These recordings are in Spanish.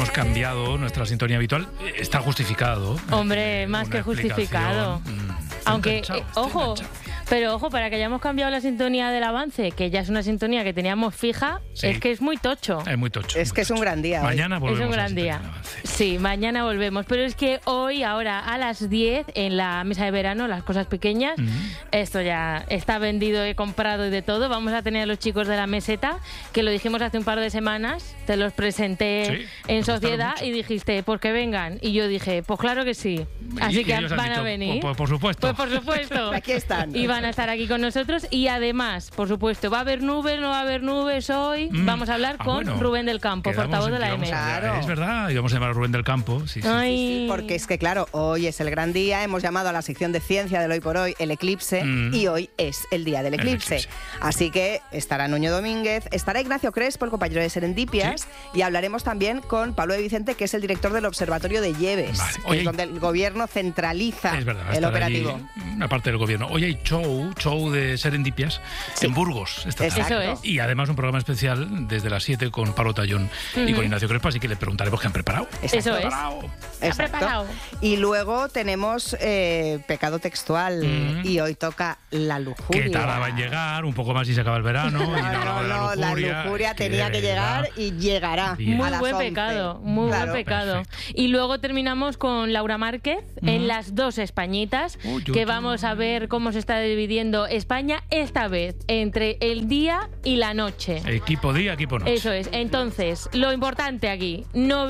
hemos cambiado nuestra sintonía habitual. Está justificado. Hombre, más que justificado. Aunque, ojo, pero ojo, para que hayamos cambiado la sintonía del avance, que ya es una sintonía que teníamos fija, sí, es que es muy tocho. Es muy tocho. Es que es un gran día. Mañana volvemos. Es un gran día. Sí, mañana volvemos. Pero es que hoy, ahora, a las 10, en la mesa de verano, las cosas pequeñas, esto ya está vendido, he comprado y de todo. Vamos a tener a los chicos de la meseta, que lo dijimos hace un par de semanas, te los presenté en sociedad y dijiste, pues que vengan. Y yo dije, pues claro que sí. Así que van a venir. Pues por supuesto. Pues por supuesto. Aquí están. Y van a estar aquí con nosotros. Y además, por supuesto, ¿va a haber nubes? ¿No va a haber nubes hoy? Vamos a hablar con Rubén del Campo, portavoz de la EMET. Claro. Es verdad, y vamos a llamar a Rubén del Campo. Sí, porque es que, claro, hoy es el gran día. Hemos llamado a la sección de ciencia del Hoy por Hoy el eclipse y hoy es el día del eclipse. Así que estará Nuño Domínguez, estará Ignacio Crespo, el compañero de Serendipias, y hablaremos también con Pablo de Vicente, que es el director del Observatorio de Lleves, que es donde el gobierno centraliza el operativo. Una parte del gobierno. Hoy hay show de Serendipias en Burgos esta tarde. Eso es. Y además un programa especial desde las 7 con Pablo Tallón y con Ignacio Crespo, así que le preguntaremos qué han preparado. Eso es. Exacto. Y luego tenemos pecado textual y hoy toca la lujuria. Que tardaba en llegar, un poco más y se acaba el verano. No, la lujuria tenía que llegar y llegará. Muy a las buen 11. pecado, muy buen pecado. Perfecto. Y luego terminamos con Laura Márquez en Las Dos Españitas, que vamos a ver cómo se está dividiendo España esta vez entre el día y la noche. Equipo día, equipo noche. Eso es. Entonces, lo importante aquí,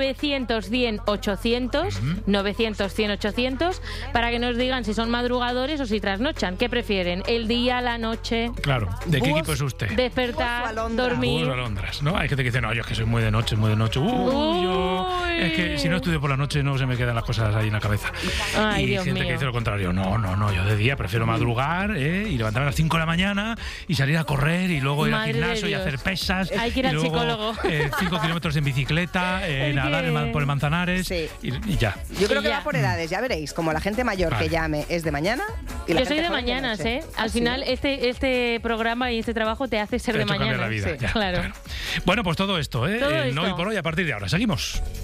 900-100-800, 900-100-800, para que nos digan si son madrugadores o si trasnochan. ¿Qué prefieren? ¿El día, la noche? Claro. ¿De qué equipo es usted? Despertar, dormir. Búhos o alondras, ¿no? Hay gente que dice, no, yo es que soy muy de noche, muy de noche. Es que si no estudio por la noche no se me quedan las cosas ahí en la cabeza. Ay, y Dios gente mío. que dice lo contrario. No, yo de día prefiero madrugar y levantarme a las 5 de la mañana y salir a correr y luego ir al gimnasio y hacer pesas. Hay que ir al psicólogo. 5 kilómetros en bicicleta, nadar por el Manzanares y ya. Yo creo que va por edades, ya veréis. Como la gente mayor que llame es de mañana. Y la yo soy gente de joven mañanas, noche. Al final este programa y este trabajo te hace ser de mañana. La vida, claro. Bueno, pues todo esto, Todo no esto. Hoy por Hoy a partir de ahora. Seguimos.